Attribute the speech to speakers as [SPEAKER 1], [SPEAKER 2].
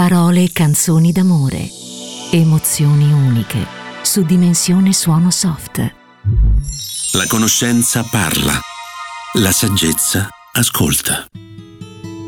[SPEAKER 1] Parole e canzoni d'amore. Emozioni uniche. Su Dimensione Suono Soft.
[SPEAKER 2] La conoscenza parla. La saggezza ascolta.